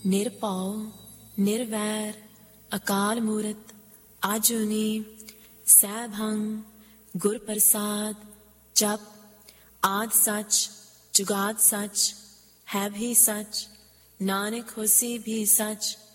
ਨਿਰਭਉ ਨਿਰਵੈਰ ਅਕਾਲ ਮੂਰਤ ਆਜੂਨੀ ਸੈਭੰ ਗੁਰ ਪ੍ਰਸਾਦ। ਜਪ ਆਦਿ ਸੱਚ ਜੁਗਾਦ ਸੱਚ ਹੈ ਵੀ ਸੱਚ, ਨਾਨਕ ਹੋਸੀ ਵੀ ਸੱਚ।